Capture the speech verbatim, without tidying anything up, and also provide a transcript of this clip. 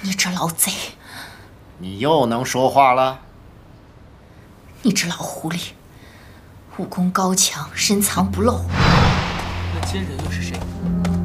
你这老贼！ 你又能说话了？ 你这老狐狸，武功高强，深藏不露。 那奸人又是谁？